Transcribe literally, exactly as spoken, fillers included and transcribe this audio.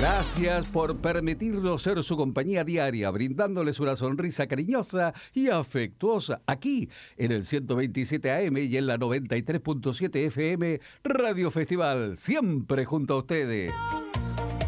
Gracias por permitirnos ser su compañía diaria, brindándoles una sonrisa cariñosa y afectuosa aquí en el ciento veintisiete A M y en la noventa y tres punto siete F M Radio Festival, siempre junto a ustedes.